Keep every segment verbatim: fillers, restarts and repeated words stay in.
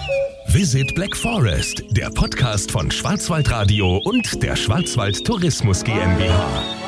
Visit Black Forest, der Podcast von Schwarzwaldradio und der Schwarzwald Tourismus GmbH.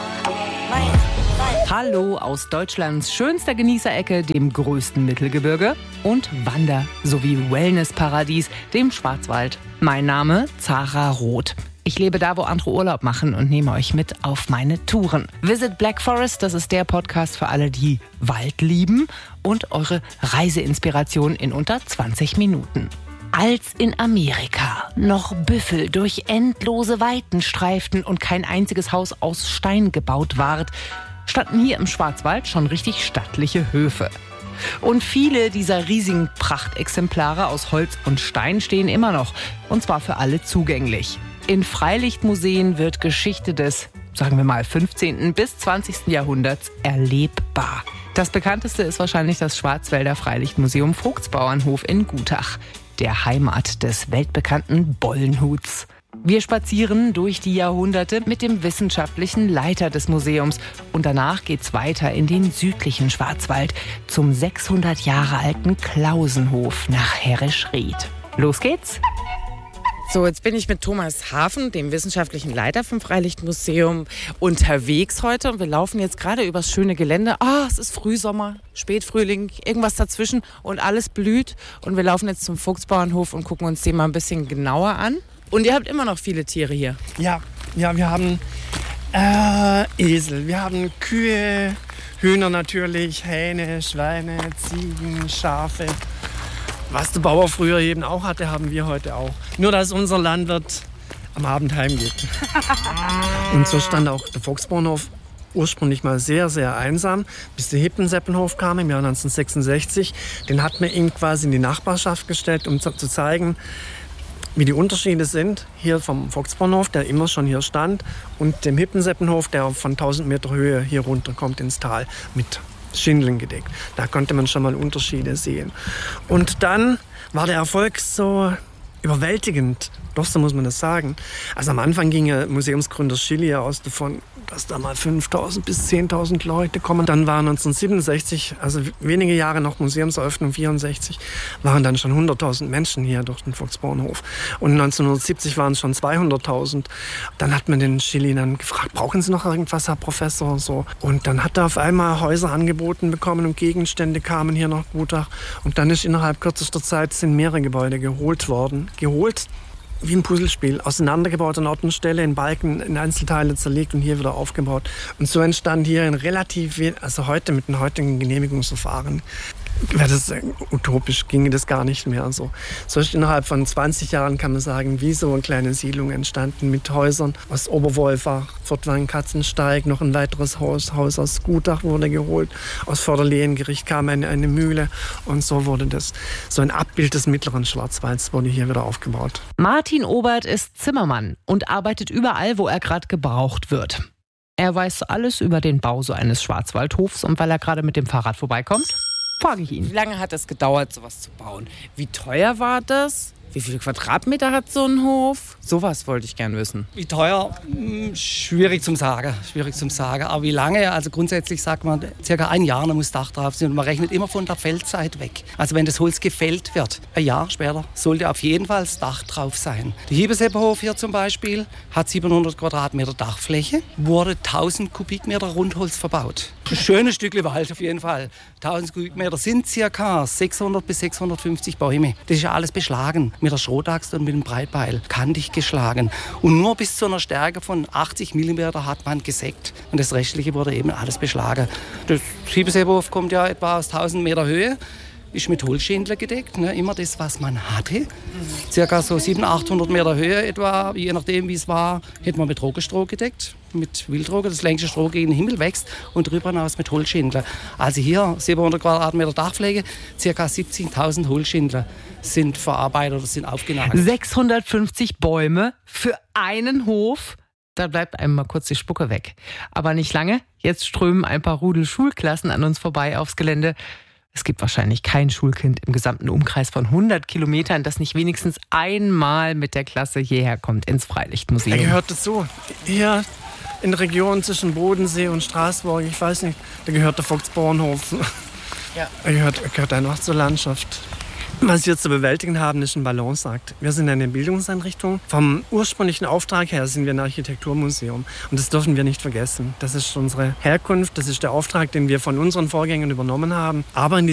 Hallo aus Deutschlands schönster Genießerecke, dem größten Mittelgebirge und Wander- sowie Wellnessparadies, dem Schwarzwald. Mein Name Zara Roth. Ich lebe da, wo andere Urlaub machen und nehme euch mit auf meine Touren. Visit Black Forest, das ist der Podcast für alle, die Wald lieben und eure Reiseinspiration in unter zwanzig Minuten. Als in Amerika noch Büffel durch endlose Weiten streiften und kein einziges Haus aus Stein gebaut ward, standen hier im Schwarzwald schon richtig stattliche Höfe. Und viele dieser riesigen Prachtexemplare aus Holz und Stein stehen immer noch, und zwar für alle zugänglich. In Freilichtmuseen wird Geschichte des, sagen wir mal, fünfzehnten bis zwanzigsten Jahrhunderts erlebbar. Das bekannteste ist wahrscheinlich das Schwarzwälder Freilichtmuseum Vogtsbauernhof in Gutach, der Heimat des weltbekannten Bollenhuts. Wir spazieren durch die Jahrhunderte mit dem wissenschaftlichen Leiter des Museums und danach geht's weiter in den südlichen Schwarzwald zum sechshundert Jahre alten Klausenhof nach Herrischried. Los geht's! So, jetzt bin ich mit Thomas Hafen, dem wissenschaftlichen Leiter vom Freilichtmuseum, unterwegs heute. Und wir laufen jetzt gerade übers schöne Gelände. Ah, es ist Frühsommer, Spätfrühling, irgendwas dazwischen und alles blüht. Und wir laufen jetzt zum Vogtsbauernhof und gucken uns den mal ein bisschen genauer an. Und ihr habt immer noch viele Tiere hier. Ja, ja, wir haben äh, Esel, wir haben Kühe, Hühner natürlich, Hähne, Schweine, Ziegen, Schafe. Was der Bauer früher eben auch hatte, haben wir heute auch. Nur, dass unser Landwirt am Abend heimgeht. Und so stand auch der Vogtsbauernhof ursprünglich mal sehr, sehr einsam, bis der Hippenseppenhof kam im Jahr neunzehnhundertsechsundsechzig. Den hat man ihm quasi in die Nachbarschaft gestellt, um zu, zu zeigen, wie die Unterschiede sind. Hier vom Vogtsbauernhof, der immer schon hier stand, und dem Hippenseppenhof, der von tausend Meter Höhe hier runterkommt ins Tal mit Schindeln gedeckt. Da konnte man schon mal Unterschiede sehen. Und dann war der Erfolg so überwältigend. Doch, so muss man das sagen. Also am Anfang ging ja Museumsgründer Schilly aus davon, dass da mal fünftausend bis zehntausend Leute kommen. Dann war neunzehnhundertsiebenundsechzig, also wenige Jahre nach Museumseröffnung, vierundsechzig, waren dann schon hunderttausend Menschen hier durch den Vogtsbauernhof. Und neunzehnhundertsiebzig waren es schon zweihunderttausend. Dann hat man den Schilly dann gefragt, brauchen Sie noch irgendwas, Herr Professor? So. Und dann hat er auf einmal Häuser angeboten bekommen und Gegenstände kamen hier nach Gutach. Und dann ist innerhalb kürzester Zeit sind mehrere Gebäude geholt worden. Geholt wie ein Puzzlespiel, auseinandergebaut an Ort und Stelle, in Balken, in Einzelteile zerlegt und hier wieder aufgebaut. Und so entstand hier ein relativ, also heute mit dem heutigen Genehmigungsverfahren, wäre das utopisch, ginge das gar nicht mehr. So, so ist innerhalb von zwanzig Jahren, kann man sagen, wie so eine kleine Siedlung entstanden mit Häusern aus Oberwolfach, Fortwang, Katzensteig, noch ein weiteres Haus, Haus aus Gutach wurde geholt, aus Vorderlehengericht kam eine, eine Mühle und so wurde das, so ein Abbild des mittleren Schwarzwalds wurde hier wieder aufgebaut. Martin Obert ist Zimmermann und arbeitet überall, wo er gerade gebraucht wird. Er weiß alles über den Bau so eines Schwarzwaldhofs und weil er gerade mit dem Fahrrad vorbeikommt, frage ich ihn. Wie lange hat es gedauert, sowas zu bauen? Wie teuer war das? Wie viele Quadratmeter hat so ein Hof? Sowas wollte ich gern wissen. Wie teuer? Schwierig zum sagen. Schwierig zum sagen. Aber wie lange? Also grundsätzlich sagt man, circa ein Jahr, da muss Dach drauf sein. Und man rechnet immer von der Feldzeit weg. Also wenn das Holz gefällt wird, ein Jahr später sollte auf jeden Fall das Dach drauf sein. Der Hiebeseppenhof hier zum Beispiel hat siebenhundert Quadratmeter Dachfläche, wurde tausend Kubikmeter Rundholz verbaut. Ein schönes Stückchen Wald auf jeden Fall. tausend Kubikmeter sind circa sechshundert bis sechshundertfünfzig Bäume. Das ist ja alles beschlagen. Mit der Schrotaxt und mit dem Breitbeil kantig geschlagen. Und nur bis zu einer Stärke von achtzig Millimeter hat man gesägt. Und das Restliche wurde eben alles beschlagen. Das Hiebeseppenhof kommt ja etwa aus tausend Meter Höhe. Ist mit Holzschindler gedeckt, ne? Immer das, was man hatte. Circa so siebenhundert, achthundert Meter Höhe etwa, je nachdem wie es war, hätte man mit Trockenstroh gedeckt, mit Wildroge, das längste Stroh gegen den Himmel wächst und darüber hinaus mit Holzschindler. Also hier siebenhundert Quadratmeter Dachfläche, circa siebzehntausend Holzschindler sind verarbeitet oder sind aufgenagelt. sechshundertfünfzig Bäume für einen Hof? Da bleibt einem mal kurz die Spucke weg. Aber nicht lange, jetzt strömen ein paar Rudel Schulklassen an uns vorbei aufs Gelände. Es gibt wahrscheinlich kein Schulkind im gesamten Umkreis von hundert Kilometern, das nicht wenigstens einmal mit der Klasse hierher kommt ins Freilichtmuseum. Er gehört dazu. Hier in der Region zwischen Bodensee und Straßburg, ich weiß nicht, da gehört der Vogtsbauernhof. Ja. Er gehört, er gehört einfach zur Landschaft. Was wir zu bewältigen haben, ist ein Balanceakt. Wir sind eine Bildungseinrichtung. Vom ursprünglichen Auftrag her sind wir ein Architekturmuseum. Und das dürfen wir nicht vergessen. Das ist unsere Herkunft, das ist der Auftrag, den wir von unseren Vorgängern übernommen haben. Aber in